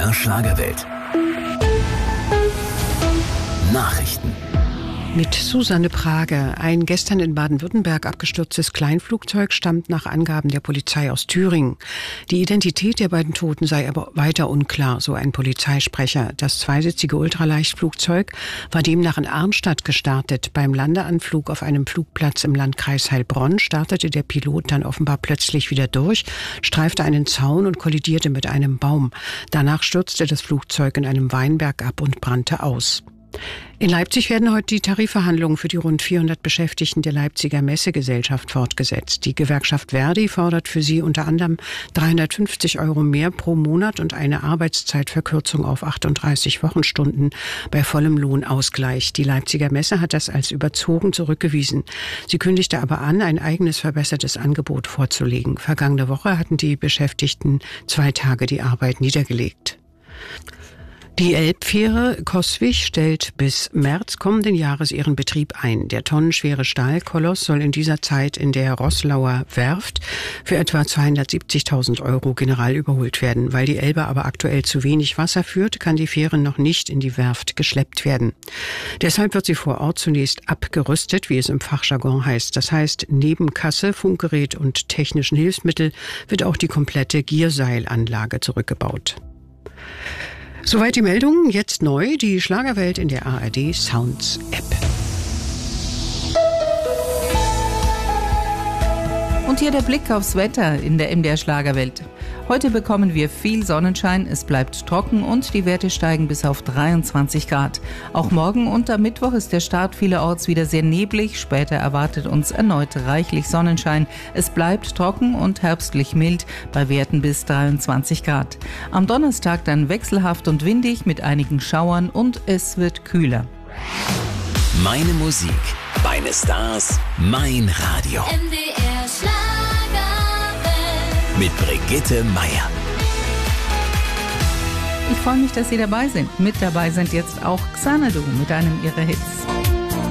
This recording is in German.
MDR Schlagerwelt. Nachrichten. Mit Susanne Prager. Ein gestern in Baden-Württemberg abgestürztes Kleinflugzeug stammt nach Angaben der Polizei aus Thüringen. Die Identität der beiden Toten sei aber weiter unklar, so ein Polizeisprecher. Das zweisitzige Ultraleichtflugzeug war demnach in Arnstadt gestartet. Beim Landeanflug auf einem Flugplatz im Landkreis Heilbronn startete der Pilot dann offenbar plötzlich wieder durch, streifte einen Zaun und kollidierte mit einem Baum. Danach stürzte das Flugzeug in einem Weinberg ab und brannte aus. In Leipzig werden heute die Tarifverhandlungen für die rund 400 Beschäftigten der Leipziger Messegesellschaft fortgesetzt. Die Gewerkschaft Verdi fordert für sie unter anderem 350 € mehr pro Monat und eine Arbeitszeitverkürzung auf 38 Wochenstunden bei vollem Lohnausgleich. Die Leipziger Messe hat das als überzogen zurückgewiesen. Sie kündigte aber an, ein eigenes verbessertes Angebot vorzulegen. Vergangene Woche hatten die Beschäftigten 2 Tage die Arbeit niedergelegt. Die Elbfähre Coswig stellt bis März kommenden Jahres ihren Betrieb ein. Der tonnenschwere Stahlkoloss soll in dieser Zeit in der Roßlauer Werft für etwa 270.000 € generalüberholt werden. Weil die Elbe aber aktuell zu wenig Wasser führt, kann die Fähre noch nicht in die Werft geschleppt werden. Deshalb wird sie vor Ort zunächst abgerüstet, wie es im Fachjargon heißt. Das heißt, neben Kasse, Funkgerät und technischen Hilfsmittel wird auch die komplette Gierseilanlage zurückgebaut. Soweit die Meldungen. Jetzt neu die Schlagerwelt in der ARD Sounds App. Und hier der Blick aufs Wetter in der MDR Schlagerwelt. Heute bekommen wir viel Sonnenschein, es bleibt trocken und die Werte steigen bis auf 23 Grad. Auch morgen und am Mittwoch ist der Start vielerorts wieder sehr neblig. Später erwartet uns erneut reichlich Sonnenschein. Es bleibt trocken und herbstlich mild bei Werten bis 23 Grad. Am Donnerstag dann wechselhaft und windig mit einigen Schauern und es wird kühler. Meine Musik, meine Stars, mein Radio. MDR Schlagerwelt. Mit Brigitte Meier. Ich freue mich, dass Sie dabei sind. Mit dabei sind jetzt auch Xanadu mit einem ihrer Hits.